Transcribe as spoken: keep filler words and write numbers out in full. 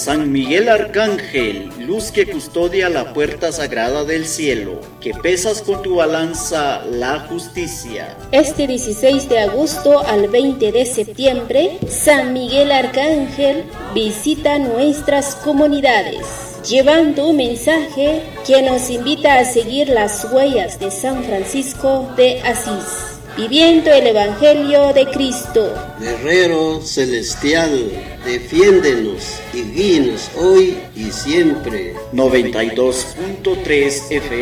San Miguel Arcángel, luz que custodia la puerta sagrada del cielo, que pesas con tu balanza la justicia. Este dieciséis de agosto al veinte de septiembre, San Miguel Arcángel visita nuestras comunidades, llevando un mensaje que nos invita a seguir las huellas de San Francisco de Asís, viviendo el Evangelio de Cristo. Guerrero celestial, defiéndenos y guíenos hoy y siempre. noventa y dos punto tres F